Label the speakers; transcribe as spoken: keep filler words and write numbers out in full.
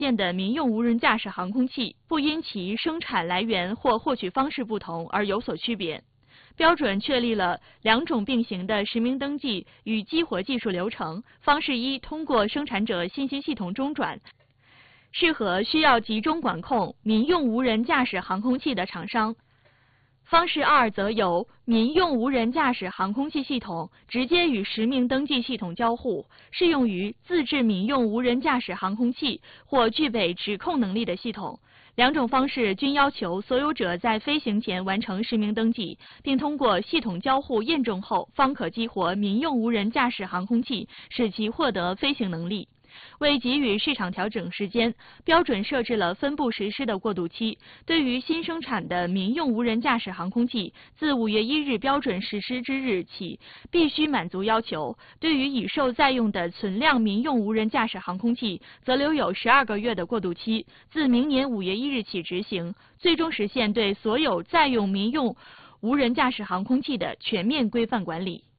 Speaker 1: 现的民用无人驾驶航空器不因其生产来源或获取方式不同而有所区别。标准确立了两种并行的实名登记与激活技术流程。方式一，通过生产者信息系统中转，适合需要集中管控民用无人驾驶航空器的厂商。方式二则由民用无人驾驶航空器系统直接与实名登记系统交互，适用于自制民用无人驾驶航空器或具备指控能力的系统。两种方式均要求所有者在飞行前完成实名登记，并通过系统交互验证后，方可激活民用无人驾驶航空器，使其获得飞行能力。为给予市场调整时间，标准设置了分步实施的过渡期。对于新生产的民用无人驾驶航空器，自五月一日标准实施之日起，必须满足要求；对于已受在用的存量民用无人驾驶航空器，则留有十二个月的过渡期，自明年五月一日起执行，最终实现对所有在用民用无人驾驶航空器的全面规范管理。